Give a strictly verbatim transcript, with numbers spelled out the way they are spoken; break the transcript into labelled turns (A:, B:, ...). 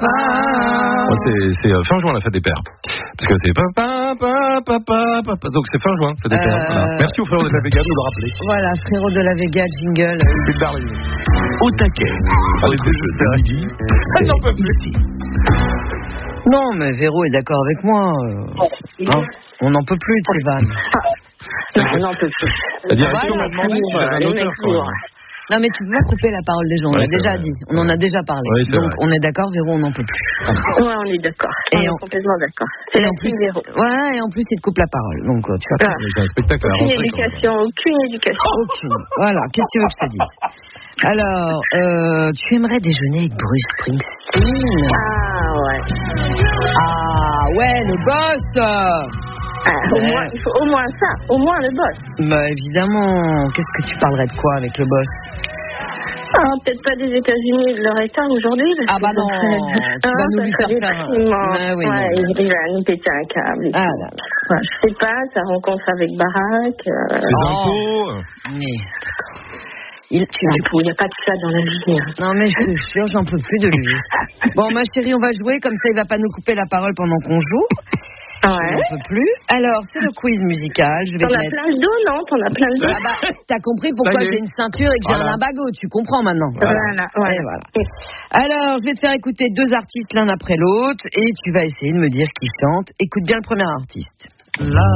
A: papa.
B: Moi, c'est, c'est euh, fin juin la fête des pères. Parce que c'est papa, papa, papa, papa. Donc c'est fin juin, fête des pères.
A: Euh...
B: Voilà. Merci au frérot de la Vega de nous le rappeler.
A: Voilà, frérot de la Vega, jingle.
B: C'est barré.
C: Au taquet.
B: Allez,
C: Votre jeu de midi.
B: Elle n'en peut plus.
C: Ici.
A: Non, mais Véro est d'accord avec moi. Hein, on n'en peut plus de ces vannes.
D: Non, on n'en peut plus.
B: La direction
A: Voilà,
B: m'a demandé si j'avais un
D: les
B: auteur.
D: mecs
B: Quand même.
D: lourds.
A: Non, mais tu peux pas couper la parole des gens. On
B: Ouais,
A: l'a
B: c'est
A: déjà
B: vrai.
A: dit. On en a déjà parlé.
B: Oui, c'est
A: Donc,
B: vrai.
A: on est d'accord, Véro, on n'en peut plus.
D: Ouais, on est d'accord.
A: Et
D: On est
A: en-
D: complètement d'accord. C'est
A: Et
D: la
A: en plus,
D: team Véro.
A: ouais, et en plus, il te coupe la parole. Donc, euh, tu vois.
D: Ah.
B: Mais c'est un spectacle à la
D: Aucune
B: rentrée. quand même.
D: éducation, aucune éducation.
A: Aucune. Voilà, qu'est-ce que tu veux que je te dise? Alors, euh, tu aimerais déjeuner avec Bruce Springsteen?
D: Ah ouais.
A: Ah ouais, le boss.
D: Ah, au
A: Ouais.
D: moins, il faut au moins ça, au moins le boss.
A: Bah évidemment. Qu'est-ce que tu parlerais de quoi avec le boss?
D: Ah, peut-être pas des États-Unis et de leur État aujourd'hui. parce
A: Ah
D: que
A: bah
D: ça
A: non,
D: serait-
A: tu vas
D: Hein,
A: nous
D: ça
A: lui
D: serait
A: faire faire un-
D: déprimant.
A: Ah oui,
D: ouais,
A: non.
D: il va nous péter un câble. et
A: Ah
D: tout.
A: là là.
D: Ouais, je sais pas, sa rencontre avec Barack. Euh...
B: Les
A: Oh.
B: impôts.
A: Mais, il, tu
D: Du coup, il n'y a pas de ça dans la vie. Hein.
A: Non mais je te jure, j'en peux plus de lui. Bon ma chérie, on va jouer, comme ça il va pas nous couper la parole pendant qu'on joue.
D: Ouais.
A: J'en peux plus. Alors, c'est le quiz musical. Je vais
D: T'en
A: te
D: as
A: mettre...
D: plein le dos, non? T'en as plein le dos?
A: Ah bah, t'as compris pourquoi
B: Ça y est.
A: j'ai une ceinture et que j'ai
B: Voilà.
A: un limbago, tu comprends maintenant.
D: Voilà,
A: Et
D: voilà.
A: voilà. Alors, je vais te faire écouter deux artistes l'un après l'autre et tu vas essayer de me dire qui chante. Écoute bien le premier artiste.